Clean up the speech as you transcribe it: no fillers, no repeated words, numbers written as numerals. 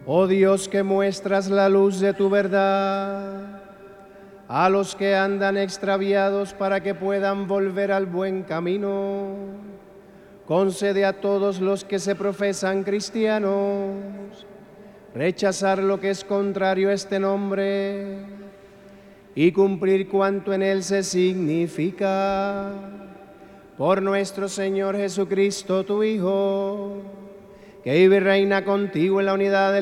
Oh Dios, que muestras la luz de tu verdad a los que andan extraviados para que puedan volver al buen camino, concede a todos los que se profesan cristianos rechazar lo que es contrario a este nombre y cumplir cuanto en él se significa. Por nuestro Señor Jesucristo, tu Hijo, que vive y reina contigo en la unidad del